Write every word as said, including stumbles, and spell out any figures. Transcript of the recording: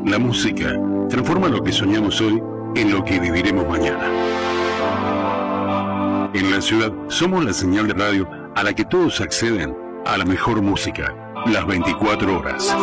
La música transforma lo que soñamos hoy en lo que viviremos mañana. En la ciudad somos la señal de radio a la que todos acceden a la mejor música, las veinticuatro horas.